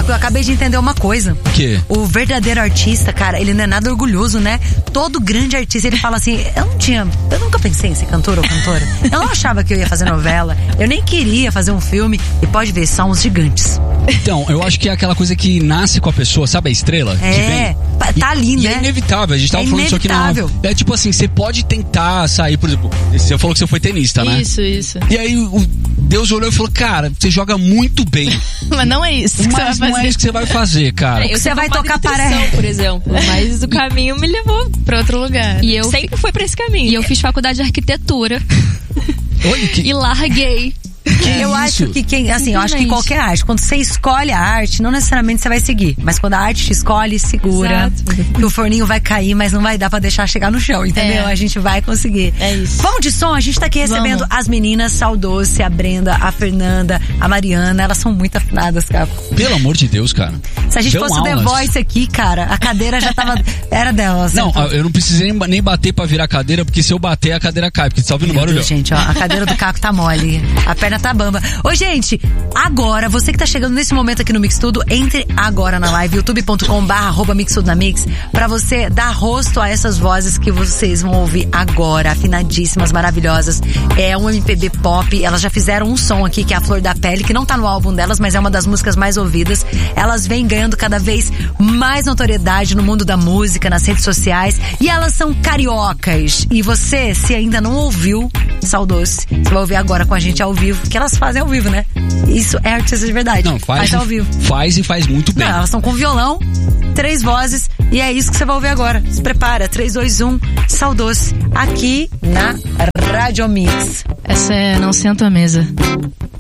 Caco, eu acabei de entender uma coisa. O quê? O verdadeiro artista, cara, ele não é nada orgulhoso, né? Todo grande artista, ele fala assim, eu nunca pensei em ser cantor ou cantora. Eu não achava que eu ia fazer novela, eu nem queria fazer um filme. E pode ver, são os gigantes. Então, eu acho que é aquela coisa que nasce com a pessoa, sabe a estrela? É, tá ali, né? E é inevitável, a gente tava falando isso aqui na... É tipo assim, você pode tentar sair, por exemplo, você falou que você foi tenista, né? Isso. E aí Deus olhou e falou, cara, você joga muito bem. Mas não é isso que você vai fazer. Não é isso que você vai fazer, cara. Você vai tocar paré, por exemplo. Mas o caminho me levou pra outro lugar. E eu sempre foi pra esse caminho. E eu fiz faculdade de arquitetura. Olha que... E larguei. Eu acho que eu acho que qualquer arte, quando você escolhe a arte, não necessariamente você vai seguir, mas quando a arte te escolhe, segura. Exato. Que o forninho vai cair, mas não vai dar pra deixar chegar no chão, entendeu? A gente vai conseguir. É isso. Vamos de som, a gente tá aqui recebendo as meninas, Saldoce, a Brenda, a Fernanda, a Mariana, elas são muito afinadas, cara. Pelo amor de Deus, cara. Se a gente fosse o The Voice aqui, cara, a cadeira já tava, era delas. Não, eu não precisei nem bater pra virar a cadeira, porque se eu bater, a cadeira cai, porque você tá ouvindo barulho. Gente, ó, a cadeira do Caco tá mole, a perna tá bamba. Ô, gente, agora, você que tá chegando nesse momento aqui no Mix Tudo, entre agora na live, youtube.com/mixtudonamix, pra você dar rosto a essas vozes que vocês vão ouvir agora, afinadíssimas, maravilhosas. É um MPB pop, elas já fizeram um som aqui, que é a Flor da Pele, que não tá no álbum delas, mas é uma das músicas mais ouvidas. Elas vêm ganhando cada vez mais notoriedade no mundo da música, nas redes sociais, e elas são cariocas. E você, se ainda não ouviu Saldoce, você vai ouvir agora com a gente ao vivo, que elas fazem ao vivo, né? Isso é artista de verdade. Não, faz ao vivo. Faz e faz muito bem. Não, elas estão com violão, 3 vozes, e é isso que você vai ouvir agora. Se prepara, 3, 2, 1, Saldoce, aqui na Rádio Mix. Essa é Não Sento à Mesa.